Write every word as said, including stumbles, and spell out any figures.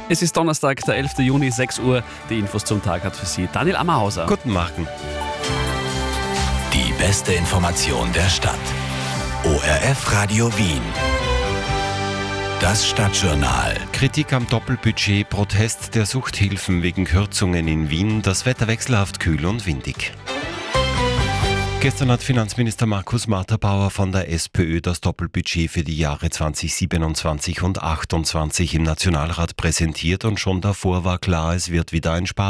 Es ist Donnerstag, der elfter Juni, sechs Uhr. Die Infos zum Tag hat für Sie Daniel Ammerhauser. Guten Morgen. Die beste Information der Stadt. O R F Radio Wien. Das Stadtjournal. Kritik am Doppelbudget, Protest der Suchthilfen wegen Kürzungen in Wien, das Wetter wechselhaft kühl und windig. Gestern hat Finanzminister Markus Matterbauer von der SPÖ das Doppelbudget für die Jahre zweitausendsiebenundzwanzig und achtundzwanzig im Nationalrat präsentiert und schon davor war klar, es wird wieder ein Sparpaket.